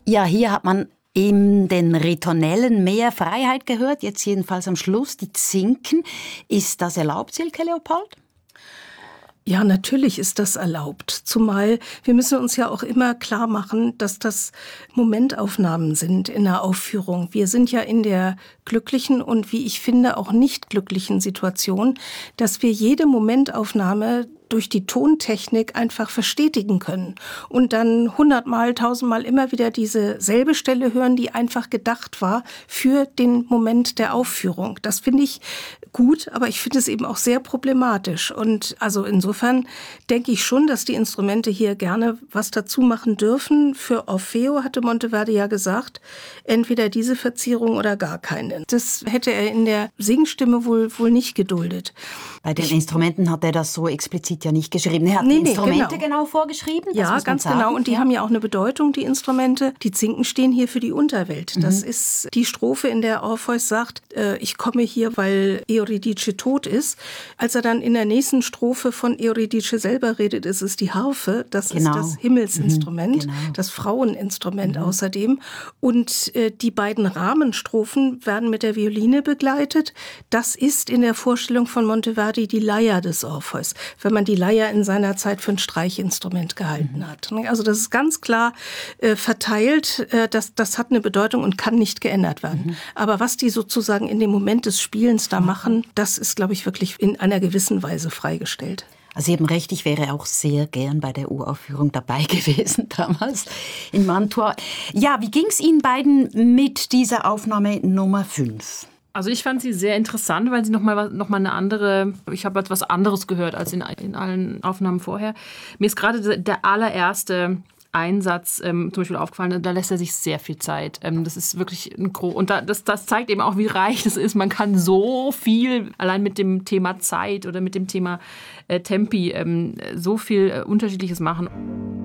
Ja, hier hat man in den Ritornellen mehr Freiheit gehört, jetzt jedenfalls am Schluss, die Zinken. Ist das erlaubt, Silke Leopold? Ja, natürlich ist das erlaubt. Zumal wir müssen uns ja auch immer klar machen, dass das Momentaufnahmen sind in der Aufführung. Wir sind ja in der glücklichen und, wie ich finde, auch nicht glücklichen Situation, dass wir jede Momentaufnahme durch die Tontechnik einfach verstetigen können und dann 100-mal, 1000-mal immer wieder diese selbe Stelle hören, die einfach gedacht war für den Moment der Aufführung. Das finde ich gut, aber ich finde es eben auch sehr problematisch. Und also insofern denke ich schon, dass die Instrumente hier gerne was dazu machen dürfen. Für Orfeo hatte Monteverdi ja gesagt, entweder diese Verzierung oder gar keine. Das hätte er in der Singstimme wohl nicht geduldet. Bei den Instrumenten hat er das so explizit ja nicht geschrieben. Er hat die Instrumente genau vorgeschrieben. Ja, ganz genau. Und die haben ja auch eine Bedeutung, die Instrumente. Die Zinken stehen hier für die Unterwelt. Das ist die Strophe, in der Orpheus sagt, ich komme hier, weil Euridice tot ist. Als er dann in der nächsten Strophe von Euridice selber redet, ist es die Harfe. Das ist das Himmelsinstrument, das Fraueninstrument außerdem. Und die beiden Rahmenstrophen werden mit der Violine begleitet. Das ist in der Vorstellung von Monteverdi die Leier des Orpheus, wenn man die Leier in seiner Zeit für ein Streichinstrument gehalten hat. Also das ist ganz klar verteilt, das hat eine Bedeutung und kann nicht geändert werden. Aber was die sozusagen in dem Moment des Spielens da machen, das ist, glaube ich, wirklich in einer gewissen Weise freigestellt. Also Sie haben recht, ich wäre auch sehr gern bei der Uraufführung dabei gewesen damals in Mantua. Ja, wie ging es Ihnen beiden mit dieser Aufnahme Nummer 5? Also ich fand sie sehr interessant, weil sie noch mal eine andere, ich habe etwas anderes gehört als in allen Aufnahmen vorher. Mir ist gerade der allererste Einsatz zum Beispiel aufgefallen, da lässt er sich sehr viel Zeit. Das ist wirklich und das zeigt eben auch, wie reich das ist. Man kann so viel allein mit dem Thema Zeit oder mit dem Thema Tempi so viel Unterschiedliches machen.